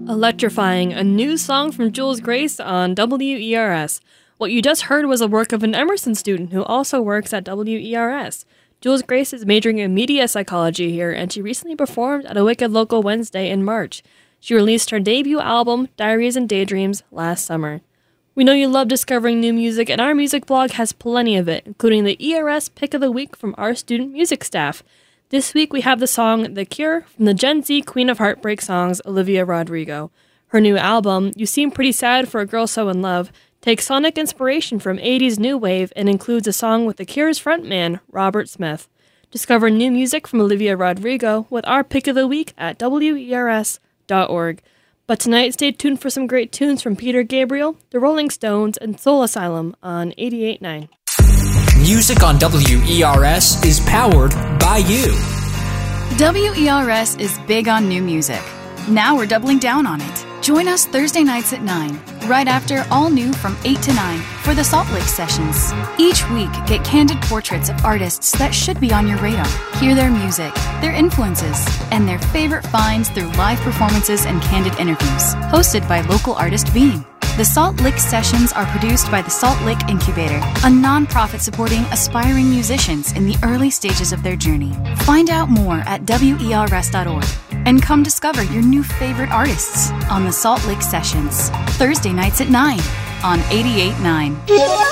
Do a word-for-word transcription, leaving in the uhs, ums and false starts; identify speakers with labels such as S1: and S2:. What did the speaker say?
S1: Electrifying, a new song from Jules Grace on W E R S. What you just heard was a work of an Emerson student who also works at W E R S. Jules Grace is majoring in media psychology here, and she recently performed at a Wicked Local Wednesday in March. She released her debut album, Diaries and Daydreams, last summer. We know you love discovering new music, and our music blog has plenty of it, including the E R S Pick of the Week from our student music staff. This week we have the song The Cure from the Gen Z Queen of Heartbreak songs, Olivia Rodrigo. Her new album, You Seem Pretty Sad for a Girl So in Love, takes sonic inspiration from eighties new wave and includes a song with The Cure's frontman, Robert Smith. Discover new music from Olivia Rodrigo with our Pick of the Week at W E R S dot org. But tonight, stay tuned for some great tunes from Peter Gabriel, The Rolling Stones, and Soul Asylum on eighty-eight point nine.
S2: Music on W E R S is powered by you.
S3: W E R S is big on new music. Now we're doubling down on it. Join us Thursday nights at nine, right after All New from eight to nine for the Salt Lake Sessions. Each week, get candid portraits of artists that should be on your radar. Hear their music, their influences, and their favorite finds through live performances and candid interviews. Hosted by local artist Beam. The Salt Lake Sessions are produced by the Salt Lake Incubator, a nonprofit supporting aspiring musicians in the early stages of their journey. Find out more at W E R S dot org and come discover your new favorite artists on the Salt Lake Sessions, Thursday nights at nine on eighty-eight point nine.